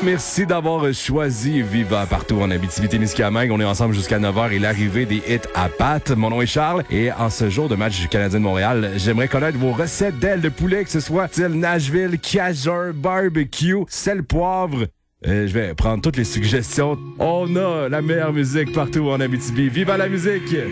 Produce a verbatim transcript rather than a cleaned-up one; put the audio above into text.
Merci d'avoir choisi Viva partout en Abitibi-Témiscamingue. On est ensemble jusqu'à neuf heures et l'arrivée des hits à pâte. Mon nom est Charles et en ce jour de match du Canadien de Montréal, j'aimerais connaître vos recettes d'ailes de poulet, que ce soit style Nashville, Cajun, barbecue, sel, poivre. Euh, je vais prendre toutes les suggestions. On a la meilleure musique partout en Abitibi. Viva la musique!